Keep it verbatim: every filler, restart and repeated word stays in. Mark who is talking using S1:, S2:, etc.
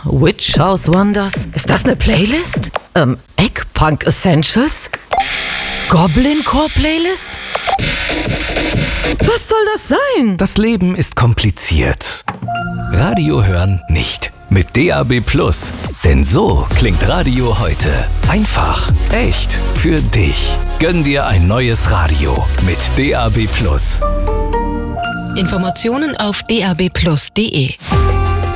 S1: Witch House Wonders? Ist das eine Playlist? Ähm, Eggpunk Essentials? Goblin Core Playlist? Was soll das sein?
S2: Das Leben ist kompliziert. Radio hören nicht. Mit D A B Plus. Denn so klingt Radio heute. Einfach, echt, für dich. Gönn dir ein neues Radio mit D A B Plus.
S3: Informationen auf d a b plus punkt d e.